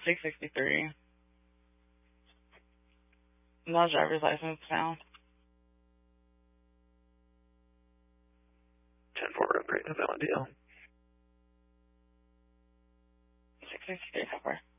663. No driver's license found. 10-4, upgrade to Valentino. 663 so far.